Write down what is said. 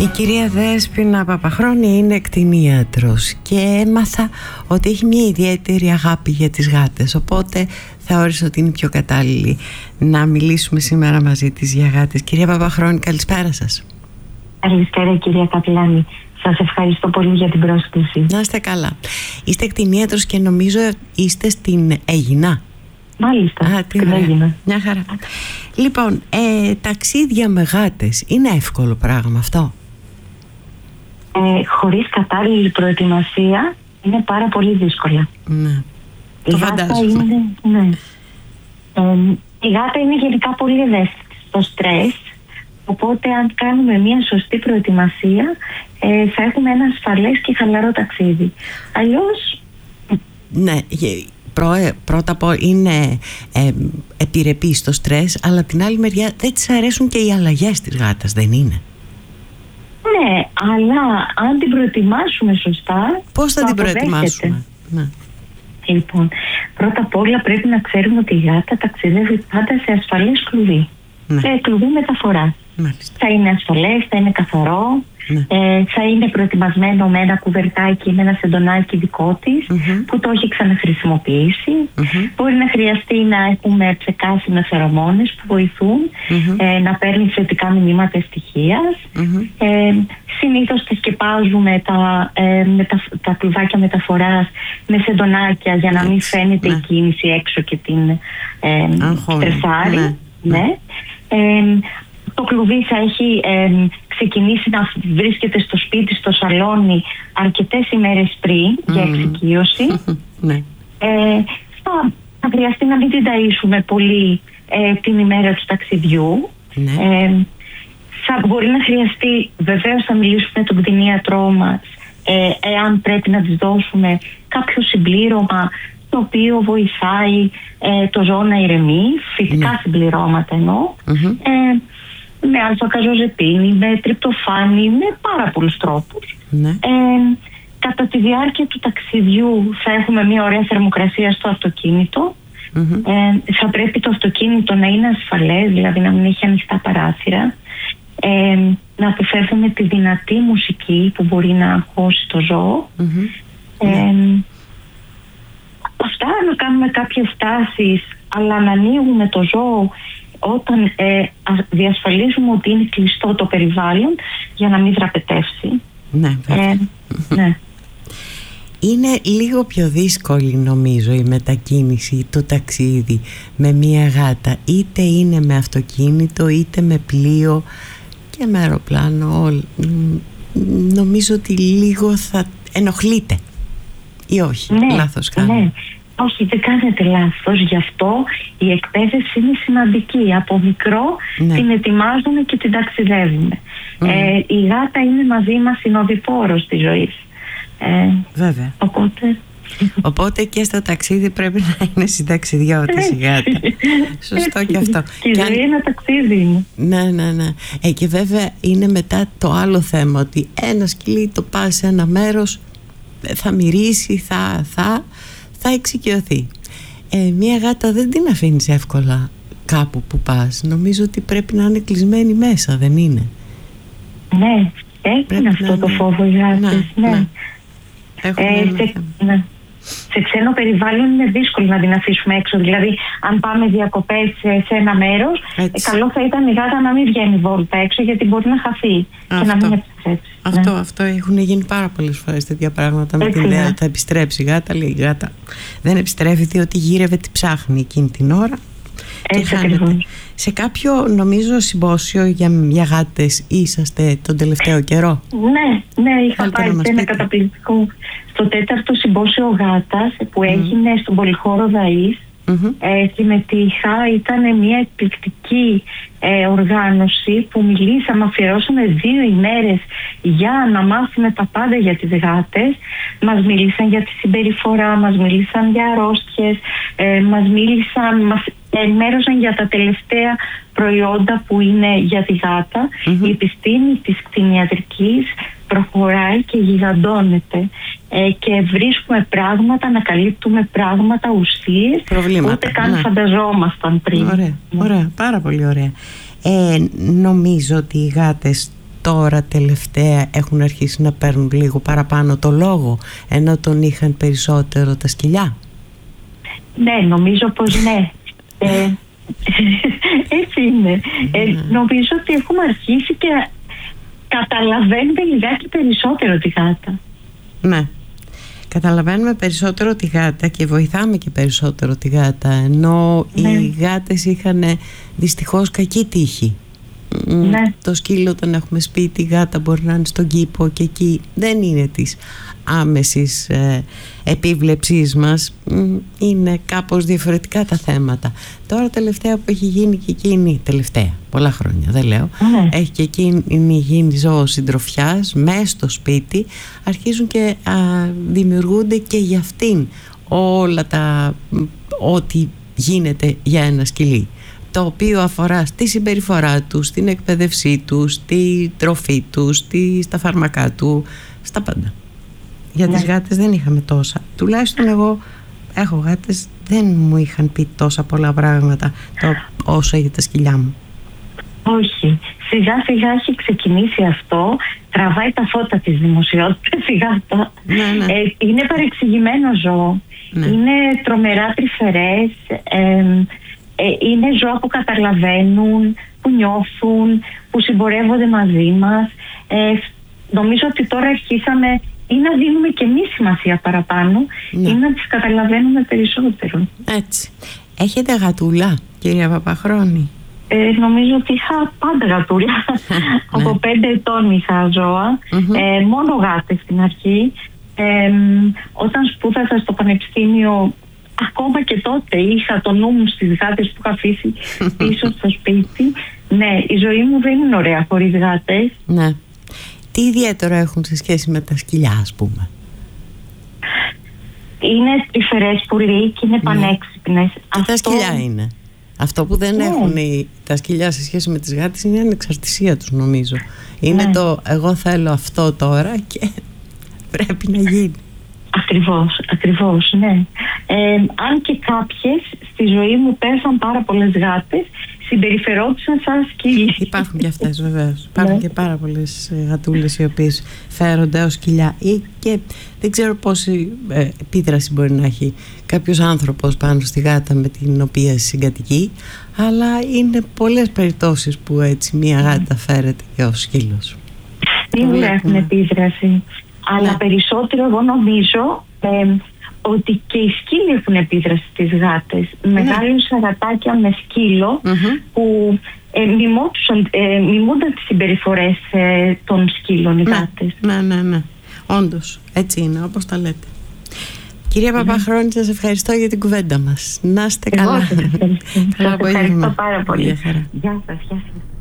Η κυρία Δέσποινα Παπαχρόνη είναι κτηνίατρος και έμαθα ότι έχει μια ιδιαίτερη αγάπη για τις γάτες, οπότε θεώρησα ότι είναι πιο κατάλληλη να μιλήσουμε σήμερα μαζί της για γάτες. Κυρία Παπαχρόνη, καλησπέρα σας. Καλησπέρα κυρία Καπηλάνη. Σας ευχαριστώ πολύ για την πρόσκληση. Να είστε καλά. Είστε κτηνίατρος και νομίζω είστε στην Αίγινα. Μάλιστα, στην Αίγινα. Μια χαρά. Λοιπόν, ταξίδια με γάτες είναι εύκολο πράγμα αυτό? Χωρίς κατάλληλη προετοιμασία είναι πάρα πολύ δύσκολα. Ναι, το φαντάζομαι. Η γάτα είναι γενικά πολύ ευαίσθητη στο στρες, οπότε αν κάνουμε μια σωστή προετοιμασία θα έχουμε ένα ασφαλές και χαλαρό ταξίδι. Αλλιώς... Ναι, πρώτα απ' όλα είναι επιρρεπή στο στρες, αλλά την άλλη μεριά δεν της αρέσουν και οι αλλαγές της γάτας, δεν είναι? Ναι, αλλά αν την προετοιμάσουμε σωστά... Πώς θα την προετοιμάσουμε? Ναι. Λοιπόν, πρώτα απ' όλα πρέπει να ξέρουμε ότι η γάτα ταξιδεύει πάντα σε ασφαλές κλουβί. Ναι. Κλουβί μεταφορά. Μάλιστα. Θα είναι ασφαλές, θα είναι καθαρό, ναι. Θα είναι προετοιμασμένο με ένα κουβερτάκι, με ένα σεντονάκι δικό της, που το έχει ξαναχρησιμοποιήσει. Μπορεί να χρειαστεί να έχουμε ψεκάσιμες φερομόνες που βοηθούν να παίρνει θετικά μηνύματα ευτυχίας. Συνήθως τη σκεπάζουμε τα κλουβάκια μεταφοράς με σεντονάκια για να μην φαίνεται η κίνηση έξω και την στρεσάρει. Ναι. Το κλουβί θα έχει ξεκινήσει να βρίσκεται στο σπίτι, στο σαλόνι αρκετές ημέρες πριν για εξοικείωση. Θα χρειαστεί να μην την ταΐσουμε πολύ την ημέρα του ταξιδιού. Μπορεί να χρειαστεί, βεβαίως θα μιλήσουμε με τον κτηνίατρό μας εάν πρέπει να της δώσουμε κάποιο συμπλήρωμα το οποίο βοηθάει το ζώο να ηρεμεί, φυσικά συμπληρώματα εννοώ, με αλφα-καζοζεπίνη, με τριπτοφάνη, με πάρα πολλούς τρόπους. Κατά τη διάρκεια του ταξιδιού θα έχουμε μια ωραία θερμοκρασία στο αυτοκίνητο. Θα πρέπει το αυτοκίνητο να είναι ασφαλές, δηλαδή να μην έχει ανοιχτά παράθυρα. Να αποφεύγουμε τη δυνατή μουσική που μπορεί να αγχώσει το ζώο. Αυτά, να κάνουμε κάποιες στάσεις, αλλά να ανοίγουμε το ζώο όταν διασφαλίζουμε ότι είναι κλειστό το περιβάλλον για να μην δραπετεύσει. Ναι. Είναι λίγο πιο δύσκολη νομίζω η μετακίνηση, το ταξίδι με μία γάτα, είτε είναι με αυτοκίνητο είτε με πλοίο και με αεροπλάνο. Νομίζω ότι λίγο θα ενοχλείτε ή όχι? Λάθος κάνω? Ναι. Όχι, δεν κάνετε λάθος. Γι' αυτό η εκπαίδευση είναι σημαντική. Από μικρό την ετοιμάζουμε και την ταξιδεύουμε. Η γάτα είναι μαζί μας συνοδοιπόρος της ζωής. Βέβαια. Οπότε και στο ταξίδι πρέπει να είναι συνταξιδιώτης η γάτα. Σωστό και αυτό. Και η ζωή είναι ταξίδι. Ναι. Και βέβαια είναι μετά το άλλο θέμα, ότι ένα σκυλί το πας σε ένα μέρος, θα μυρίσει, θα εξοικειωθεί. Μια γάτα δεν την αφήνεις εύκολα κάπου που πας. Νομίζω ότι πρέπει να είναι κλεισμένη μέσα, δεν είναι? Ναι, έχει αυτό το φόβο οι γάτες. Σε ξένο περιβάλλον είναι δύσκολο να την αφήσουμε έξω. Δηλαδή, αν πάμε διακοπές σε ένα μέρος, καλό θα ήταν η γάτα να μην βγαίνει βόλτα έξω, γιατί μπορεί να χαθεί και να μην επιστρέψει. Αυτό έχουν γίνει πάρα πολλές φορές τέτοια πράγματα. Με την ιδέα ότι θα επιστρέψει η γάτα, λέει η γάτα δεν επιστρέφει, διότι γύρευε τι ψάχνει εκείνη την ώρα. Σε κάποιο νομίζω συμπόσιο για γάτες είσαστε τον τελευταίο καιρό? Ναι, είχα πάει ένα καταπληκτικό στο 4ο συμπόσιο γάτας που έγινε στον Πολυχώρο Δαΐς. Συμμετείχα, ήταν μια εκπληκτική οργάνωση που αφιερώσαμε 2 ημέρες για να μάθουμε τα πάντα για τις γάτες. Μας μίλησαν για τη συμπεριφορά, μας μίλησαν για αρρώστιες, μας ενημέρωσαν για τα τελευταία προϊόντα που είναι για τη γάτα. Η επιστήμη της κτηνιατρικής προχωράει και γιγαντώνεται και βρίσκουμε πράγματα, ανακαλύπτουμε πράγματα, ουσίες προβλήματα, ούτε καν φανταζόμασταν πριν. Ωραία, πάρα πολύ ωραία. Νομίζω ότι οι γάτες τώρα τελευταία έχουν αρχίσει να παίρνουν λίγο παραπάνω το λόγο, ενώ τον είχαν περισσότερο τα σκυλιά? Ναι, νομίζω πως ναι. Έτσι είναι. Νομίζω ότι έχουμε αρχίσει και καταλαβαίνουμε λιγάκι περισσότερο τη γάτα. Ναι. Καταλαβαίνουμε περισσότερο τη γάτα και βοηθάμε και περισσότερο τη γάτα, ενώ οι γάτες είχαν δυστυχώς κακή τύχη. Το σκύλο όταν έχουμε σπίτι, η γάτα μπορεί να είναι στον κήπο και εκεί δεν είναι της άμεσης επίβλεψής μας, είναι κάπως διαφορετικά τα θέματα. Τώρα τελευταία που έχει γίνει και εκείνη, τελευταία πολλά χρόνια δεν λέω, έχει και εκείνη γίνει ζώο συντροφιάς μέσα στο σπίτι, αρχίζουν και δημιουργούνται και για αυτήν όλα τα ό,τι γίνεται για ένα σκυλί, το οποίο αφορά στη συμπεριφορά του, στην εκπαίδευσή του, στη τροφή του, στα φάρμακά του, στα πάντα. Για τις γάτες δεν είχαμε τόσα. Τουλάχιστον εγώ έχω γάτες, δεν μου είχαν πει τόσα πολλά πράγματα όσο για τα σκυλιά μου. Όχι. Σιγά σιγά έχει ξεκινήσει αυτό. Τραβάει τα φώτα της δημοσιότητας η γάτα. Είναι παρεξηγημένο ζώο. Είναι τρομερά τρυφερές. Είναι ζώα που καταλαβαίνουν, που νιώθουν, που συμπορεύονται μαζί μας. Νομίζω ότι τώρα αρχίσαμε ή να δίνουμε και εμείς σημασία παραπάνω ή να τις καταλαβαίνουμε περισσότερο. Έτσι. Έχετε γατούλα, κυρία Παπαχρόνη? Νομίζω ότι είχα πάντα γατούλα. Από 5 ετών είχα ζώα. Μόνο γάτες στην αρχή. Όταν σπούδασα στο πανεπιστήμιο, ακόμα και τότε είχα το νου μου στις γάτες που είχα αφήσει πίσω στο σπίτι. Ναι, η ζωή μου δεν είναι ωραία χωρίς γάτες. Ναι. Τι ιδιαίτερο έχουν σε σχέση με τα σκυλιά, ας πούμε? Είναι τρυφερές πουλί και είναι πανέξυπνες. Και τα σκυλιά είναι. Αυτό που δεν έχουν τα σκυλιά σε σχέση με τις γάτες είναι η ανεξαρτησία τους, νομίζω. Είναι το εγώ θέλω αυτό τώρα και πρέπει να γίνει. Ακριβώς, ναι. Αν και κάποιες στη ζωή μου πέρασαν πάρα πολλές γάτες, συμπεριφερόντουσαν σαν σκύλοι. Υπάρχουν και αυτές βεβαίως. Υπάρχουν και πάρα πολλές γατούλες οι οποίες φέρονται ως σκυλιά, ή και δεν ξέρω πόση επίδραση μπορεί να έχει κάποιος άνθρωπος πάνω στη γάτα με την οποία συγκατοικεί, αλλά είναι πολλές περιπτώσεις που έτσι μία γάτα φέρεται και ως σκύλος. Σίγουρα έχουν επίδραση. Αλλά περισσότερο εγώ νομίζω ότι και οι σκύλοι έχουν επίδραση στις γάτες. Μεγάλωσα γατάκια με σκύλο που μιμούνταν τις συμπεριφορές των σκύλων οι γάτες. Ναι. Όντως, έτσι είναι όπως τα λέτε. Κυρία Παπαχρόνη, σας ευχαριστώ για την κουβέντα μας. Να είστε καλά. Σας ευχαριστώ πάρα πολύ. Γεια σας.